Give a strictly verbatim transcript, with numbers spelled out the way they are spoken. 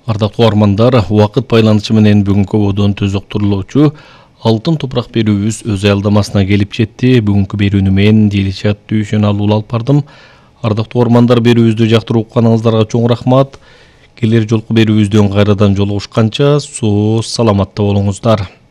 Ардактуу армандар, убакыт байланышы менен бүгүнкү ободон төзөктүрүлүүчү алтын топурак берүүбүз өз аялдамасына келип жетти. Бүгүнкү берүүнү мен Делишат Дүйшөналы алып бардым. Ардактуу армандар, берүүбүздү жактырып укканыңыздарга чоң рахмат. Келер жолку берүүбүздөн кайрадан жолугушканча соо саламатта болуңуздар.